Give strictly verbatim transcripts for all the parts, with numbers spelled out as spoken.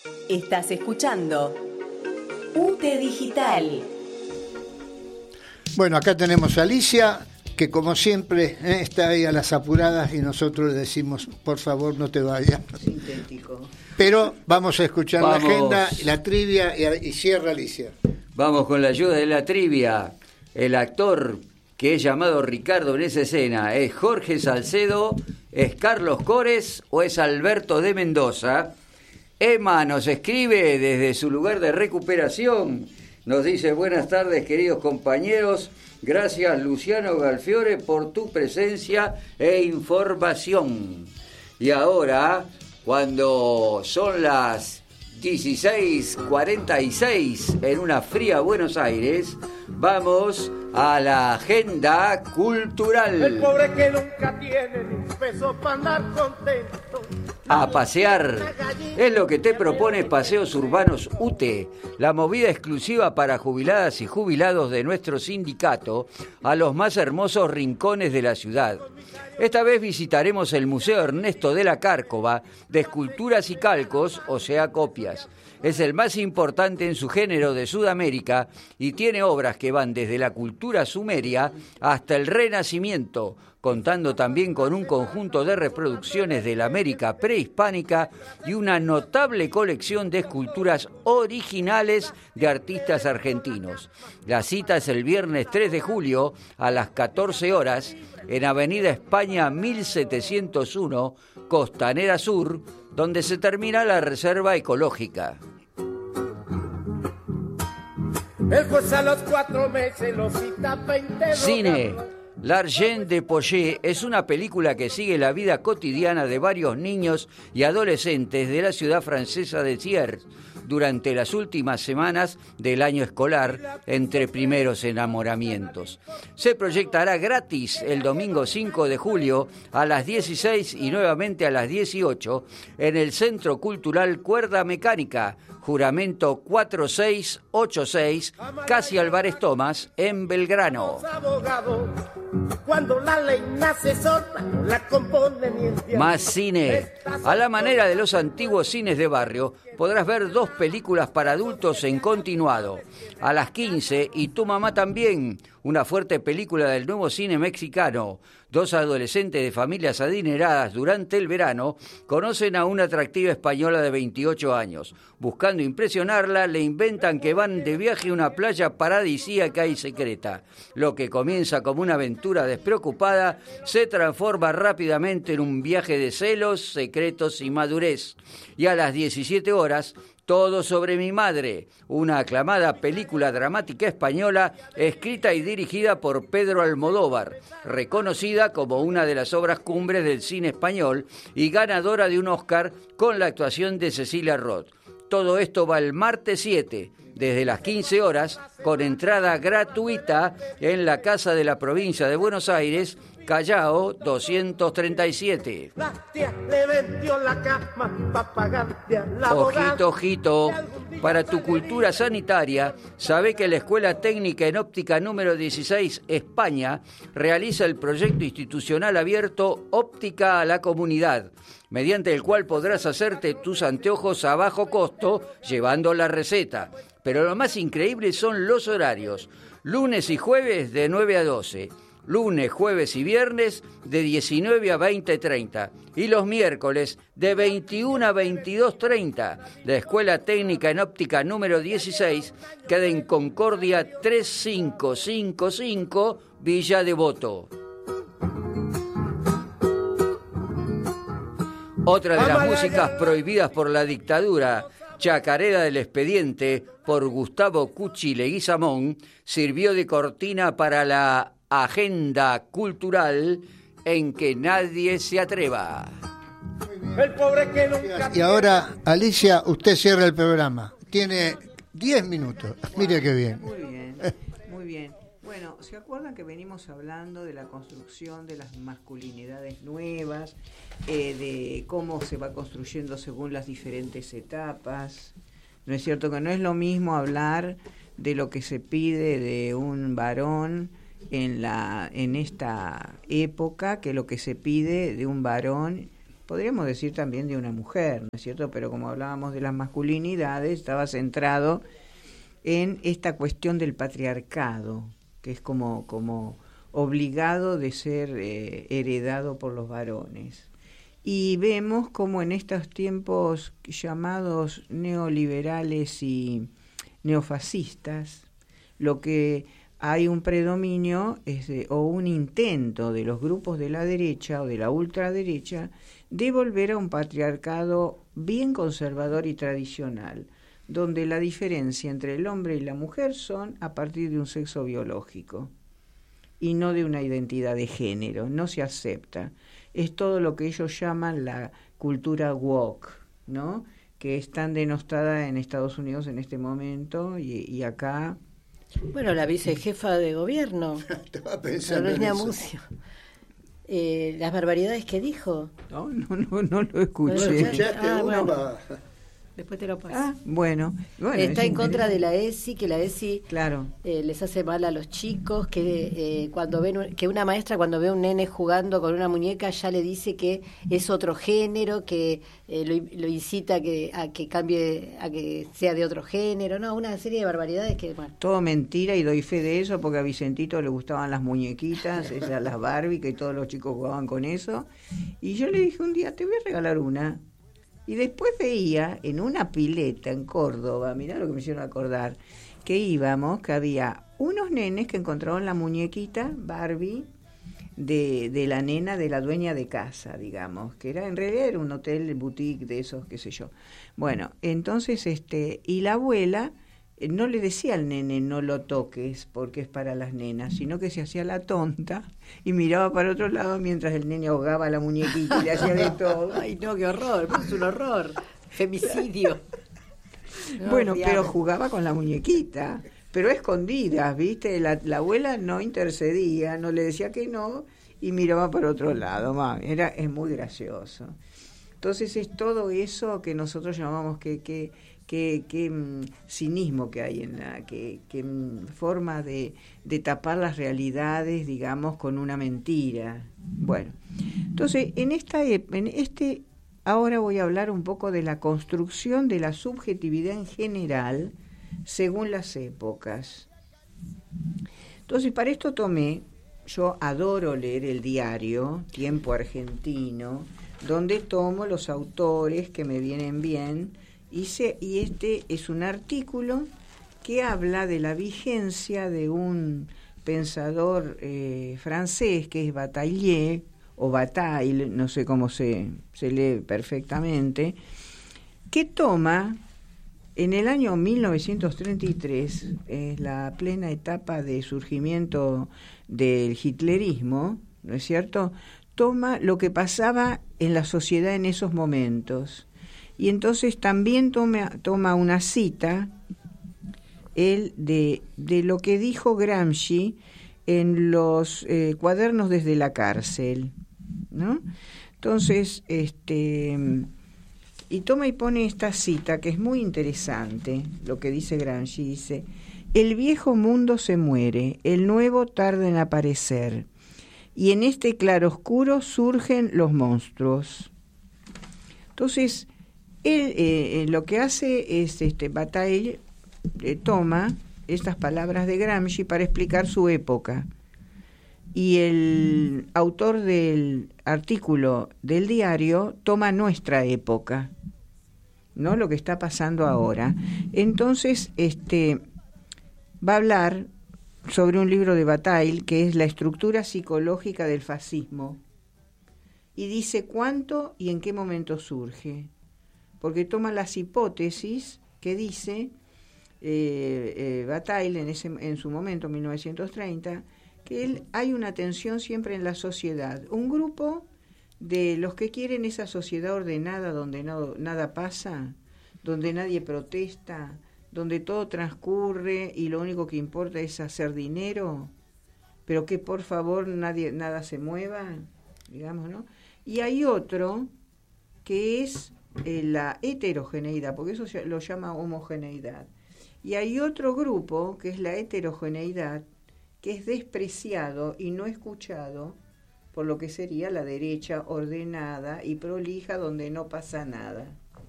Estás escuchando U T E Digital. Bueno, acá tenemos a Alicia, que como siempre eh, está ahí a las apuradas y nosotros le decimos, por favor, no te vayas. Sintético. Pero vamos a escuchar Vamos. la agenda, la trivia y, y cierra Alicia. Vamos con la ayuda de la trivia. El actor que es llamado Ricardo en esa escena, ¿es Jorge Salcedo, es Carlos Cores o es Alberto de Mendoza? Emma nos escribe desde su lugar de recuperación. Nos dice, buenas tardes, queridos compañeros. Gracias, Luciano Galfiore, por tu presencia e información. Y ahora, cuando son las dieciséis cuarenta y seis en una fría Buenos Aires, vamos a la agenda cultural. El pobre que nunca tiene ni un peso para andar contento. A pasear. Es lo que te propone Paseos Urbanos U T E, la movida exclusiva para jubiladas y jubilados de nuestro sindicato a los más hermosos rincones de la ciudad. Esta vez visitaremos el Museo Ernesto de la Cárcova de esculturas y calcos, o sea, copias. Es el más importante en su género de Sudamérica y tiene obras que van desde la cultura sumeria hasta el Renacimiento, contando también con un conjunto de reproducciones de la América prehispánica y una notable colección de esculturas originales de artistas argentinos. La cita es el viernes tres de julio a las catorce horas en Avenida España mil setecientos uno, Costanera Sur, donde se termina la reserva ecológica. El juez a los cuatro meses lo cita veinte. Cine. L'Argent de Poget es una película que sigue la vida cotidiana de varios niños y adolescentes de la ciudad francesa de Thiers durante las últimas semanas del año escolar, entre primeros enamoramientos. Se proyectará gratis el domingo cinco de julio a las dieciséis y nuevamente a las dieciocho en el Centro Cultural Cuerda Mecánica, Juramento cuatro seis ocho seis, casi Álvarez Tomás, en Belgrano. Cuando la ley nace sorda, no la compone ni el diablo. Más cine. A la manera de los antiguos cines de barrio, podrás ver dos películas para adultos en continuado. A las quince, y Tu mamá también, una fuerte película del nuevo cine mexicano. Dos adolescentes de familias adineradas durante el verano conocen a una atractiva española de veintiocho años. Buscando impresionarla, le inventan que van de viaje a una playa paradisíaca y secreta. Lo que comienza como una aventura despreocupada se transforma rápidamente en un viaje de celos, secretos y madurez. Y a las diecisiete horas, Todo sobre mi madre, una aclamada película dramática española escrita y dirigida por Pedro Almodóvar, reconocida como una de las obras cumbres del cine español y ganadora de un Oscar con la actuación de Cecilia Roth. Todo esto va el martes siete, desde las quince horas, con entrada gratuita en la Casa de la Provincia de Buenos Aires, Callao doscientos treinta y siete. Ojito, ojito, para tu cultura sanitaria, sabe que la Escuela Técnica en Óptica número dieciséis, España, realiza el proyecto institucional abierto Óptica a la Comunidad, mediante el cual podrás hacerte tus anteojos a bajo costo llevando la receta. Pero lo más increíble son los horarios, lunes y jueves de nueve a doce. Lunes, jueves y viernes de diecinueve a veinte treinta y los miércoles de veintiuno a veintidós treinta. La Escuela Técnica en Óptica número dieciséis queda en Concordia tres cinco cinco cinco, Villa Devoto. Otra de las músicas prohibidas por la dictadura, Chacarera del Expediente, por Gustavo Cuchi Leguizamón, sirvió de cortina para la agenda cultural en que nadie se atreva. El pobre que nunca Y ahora, Alicia, usted cierra el programa. Tiene diez minutos. Mire qué bien. Muy bien, muy bien. Bueno, ¿se acuerdan que venimos hablando de la construcción de las masculinidades nuevas, eh, de cómo se va construyendo según las diferentes etapas? ¿No es cierto que no es lo mismo hablar de lo que se pide de un varón en la en esta época que lo que se pide de un varón podríamos decir también de una mujer, ¿no es cierto? Pero como hablábamos de las masculinidades, estaba centrado en esta cuestión del patriarcado, que es como, como obligado de ser eh, heredado por los varones. Y vemos como en estos tiempos llamados neoliberales y neofascistas, lo que hay un predominio es de, o un intento de los grupos de la derecha o de la ultraderecha de volver a un patriarcado bien conservador y tradicional, donde la diferencia entre el hombre y la mujer son a partir de un sexo biológico y no de una identidad de género, no se acepta. Es todo lo que ellos llaman la cultura woke, ¿no? Que es tan denostada en Estados Unidos en este momento y, y acá. Bueno, la vicejefa de gobierno, Estaba pensando en Carolina eso. Mucio, eh, las barbaridades que dijo. No, no, no, no lo escuché. Bueno, ¿Escuchaste Ah, una? bueno. Va- Después te lo paso. Ah, bueno. bueno Está es en contra de interesante. la ESI, que la ESI Claro. eh, les hace mal a los chicos, que eh, cuando ven un- que una maestra cuando ve a un nene jugando con una muñeca ya le dice que es otro género, que eh, lo, lo incita a que, a que cambie, a que sea de otro género, no, una serie de barbaridades que, bueno. Todo mentira y doy fe de eso porque a Vicentito le gustaban las muñequitas, esas, las Barbie, que todos los chicos jugaban con eso. Y yo le dije un día, te voy a regalar una. Y después veía en una pileta en Córdoba, mirá lo que me hicieron acordar, que íbamos, que había unos nenes que encontraron la muñequita Barbie de, de la nena de la dueña de casa, digamos, que era en realidad era un hotel boutique de esos, qué sé yo. Bueno, entonces, este, y la abuela eh, no le decía al nene no lo toques porque es para las nenas, sino que se hacía la tonta y miraba para otro lado mientras el nene ahogaba la muñequita y le hacía de todo. Ay, no, qué horror, es un horror, femicidio. No, Bueno, diablo. pero jugaba con la muñequita, pero a escondidas, ¿viste? La, la abuela no intercedía, no le decía que no y miraba para otro lado. Ma, era, es muy gracioso. Entonces es todo eso que nosotros llamamos que... que qué, qué mm, cinismo que hay en la que, que mm, forma de, de tapar las realidades, digamos, con una mentira. Bueno, entonces en esta en este ahora voy a hablar un poco de la construcción de la subjetividad en general según las épocas. Entonces para esto tomé, yo adoro leer el diario Tiempo Argentino, donde tomo los autores que me vienen bien. Hice, y este es un artículo que habla de la vigencia de un pensador eh, francés que es Bataille, o Bataille, no sé cómo se, se lee perfectamente, que toma en el año mil novecientos treinta y tres, es la plena etapa de surgimiento del hitlerismo, ¿no es cierto?, toma lo que pasaba en la sociedad en esos momentos. Y entonces también toma, toma una cita él de, de lo que dijo Gramsci en los eh, cuadernos desde la cárcel, ¿no? Entonces, este, y toma y pone esta cita que es muy interesante, lo que dice Gramsci, dice: el viejo mundo se muere, el nuevo tarda en aparecer, y en este claroscuro surgen los monstruos. Entonces, él eh, lo que hace es, este, Bataille eh, toma estas palabras de Gramsci para explicar su época. Y el autor del artículo del diario toma nuestra época, ¿no? Lo que está pasando ahora. Entonces, este, va a hablar sobre un libro de Bataille que es La estructura psicológica del fascismo. Y dice cuánto y en qué momento surge. Porque toma las hipótesis que dice eh, eh, Bataille en, ese, en su momento, mil novecientos treinta, que él, hay una tensión siempre en la sociedad. Un grupo de los que quieren esa sociedad ordenada donde no, nada pasa, donde nadie protesta, donde todo transcurre y lo único que importa es hacer dinero, pero que por favor nadie nada se mueva, digamos, ¿no? Y hay otro que es eh, la heterogeneidad, porque eso se lo llama homogeneidad. Y hay otro grupo que es la heterogeneidad, que es despreciado y no escuchado por lo que sería la derecha ordenada y prolija donde no pasa nada.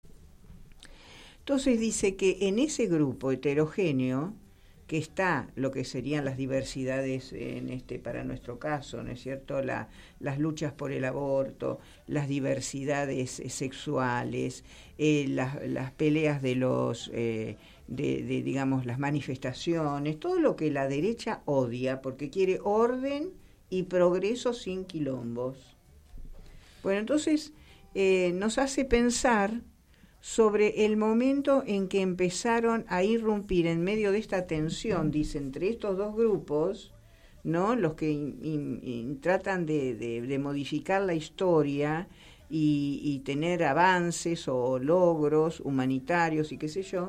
Entonces dice que en ese grupo heterogéneo, que está lo que serían las diversidades en este para nuestro caso, ¿no es cierto? La, las luchas por el aborto, las diversidades eh, sexuales, eh, las, las peleas de los, eh, de, de, digamos, las manifestaciones, todo lo que la derecha odia, porque quiere orden y progreso sin quilombos. Bueno, entonces eh, nos hace pensar sobre el momento en que empezaron a irrumpir en medio de esta tensión, dice, entre estos dos grupos, ¿no? Los que in, in, in, tratan de, de, de modificar la historia y, y tener avances o logros humanitarios y qué sé yo,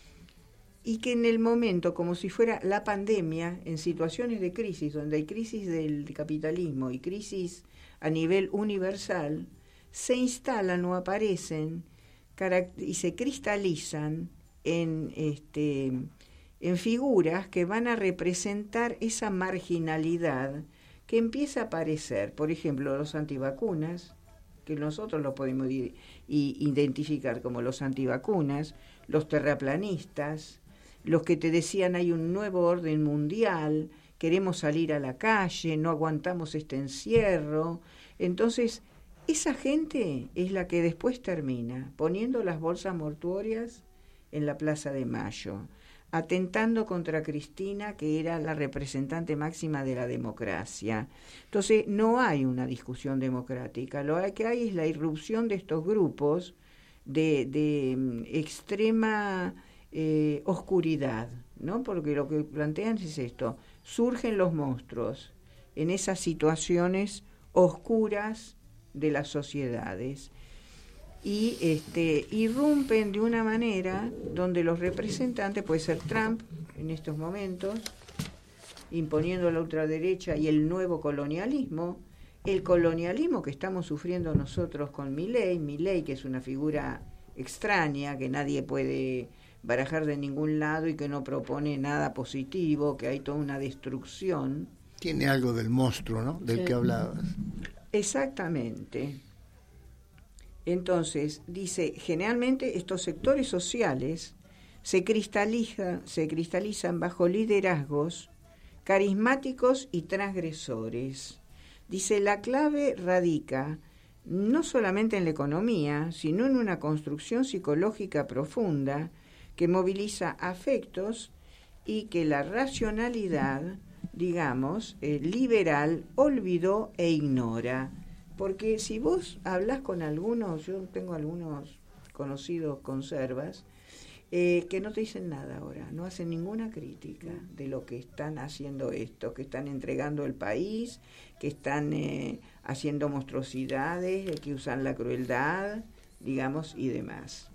y que en el momento, como si fuera la pandemia, en situaciones de crisis, donde hay crisis del capitalismo y crisis a nivel universal, se instalan o aparecen y se cristalizan en, este, en figuras que van a representar esa marginalidad que empieza a aparecer. Por ejemplo, los antivacunas, que nosotros lo podemos i- identificar como los antivacunas, los terraplanistas, los que te decían hay un nuevo orden mundial, queremos salir a la calle, no aguantamos este encierro. Entonces, esa gente es la que después termina poniendo las bolsas mortuorias en la Plaza de Mayo, atentando contra Cristina, que era la representante máxima de la democracia. Entonces, no hay una discusión democrática, lo que hay es la irrupción de estos grupos de, de extrema eh, oscuridad, ¿no? Porque lo que plantean es esto: surgen los monstruos en esas situaciones oscuras de las sociedades y este irrumpen de una manera donde los representantes, puede ser Trump en estos momentos, imponiendo la ultraderecha y el nuevo colonialismo, el colonialismo que estamos sufriendo nosotros con Milei, Milei que es una figura extraña, que nadie puede barajar de ningún lado y que no propone nada positivo, que hay toda una destrucción. Tiene algo del monstruo, ¿no? Del sí. que hablabas. Exactamente. Entonces, dice, generalmente estos sectores sociales se cristalizan, se cristalizan bajo liderazgos carismáticos y transgresores. Dice, la clave radica no solamente en la economía, sino en una construcción psicológica profunda que moviliza afectos y que la racionalidad, digamos, eh, liberal, olvidó e ignora. Porque si vos hablas con algunos, yo tengo algunos conocidos conservas, eh, que no te dicen nada ahora, no hacen ninguna crítica de lo que están haciendo estos, que están entregando el país, que están eh, haciendo monstruosidades, que usan la crueldad, digamos, y demás.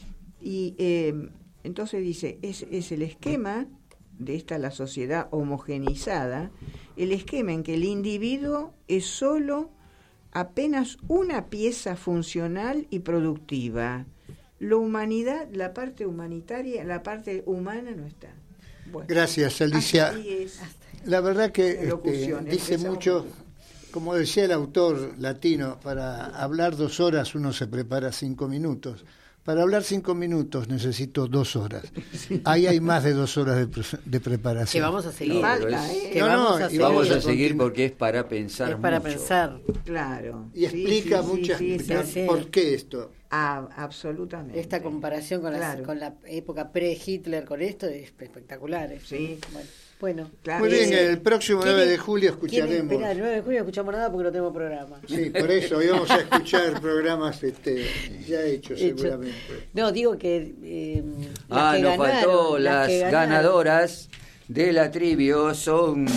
Y eh, entonces dice, es, es el esquema de esta la sociedad homogeneizada, el esquema en que el individuo es solo apenas una pieza funcional y productiva. La humanidad, la parte humanitaria, la parte humana no está. Bueno, gracias, Alicia. Es, la verdad que este, dice mucho, como decía el autor latino, para hablar dos horas uno se prepara cinco minutos. Para hablar cinco minutos necesito dos horas. Sí. Ahí hay más de dos horas de, pre de preparación. Que vamos a seguir. No, Falta, es, ¿eh? que no, vamos, no, a y seguir. vamos a seguir porque es para pensar Es para mucho. pensar. Claro. Y explica sí, sí, muchas sí, sí, sí, sí. por qué esto. Ah, absolutamente. Esta comparación con, claro. las, con la época pre-Hitler con esto es espectacular. Es, sí. Bueno, bueno. Claro. Muy bien, Eh, el próximo nueve de julio escucharemos. Espera, el nueve de julio no escuchamos nada porque no tenemos programa. Sí, por eso hoy vamos a escuchar programas este, ya hechos Hecho. seguramente. No, digo que... Eh, las Ah, que nos ganaron, faltó las que ganaron. ganadoras de la trivio son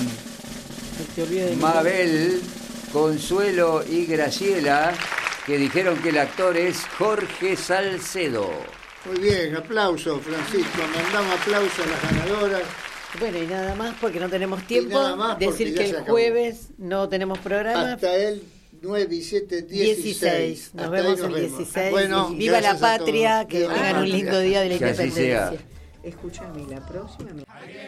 Te olvido de mi Mabel, Consuelo y Graciela, que dijeron que el actor es Jorge Salcedo. Muy bien, aplauso, Francisco. Mandamos aplausos a las ganadoras. Bueno, y nada más porque no tenemos tiempo. nada más porque Decir ya que se el acabó. jueves no tenemos programa. Hasta el nueve y siete, dieciséis. dieciséis. Nos Hasta vemos ahí nos el vemos. dieciséis. Bueno, Viva la gracias a patria, todos. que Viva la tengan un patria. lindo día de la Que así independencia. sea. Escúchame, la próxima...